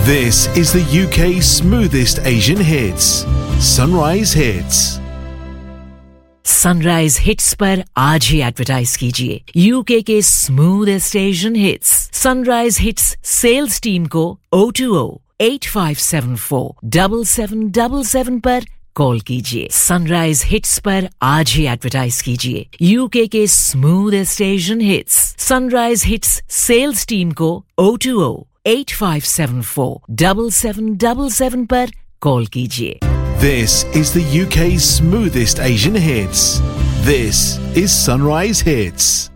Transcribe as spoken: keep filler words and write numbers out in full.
This is the U K's smoothest Asian hits. Sunrise Hits. Sunrise hits पर आज ही advertise कीजिए UK के smoothest Asian hits sunrise hits sales team को O two O eight five seven four seven seven seven seven पर call कीजिए। Sunrise hits पर आज ही advertise कीजिए यूके के smoothest Asian hits sunrise hits sales team को O two O eight five seven four seven seven seven seven पर call कीजिए। This is the U K's smoothest Asian hits. This is Sunrise Hits.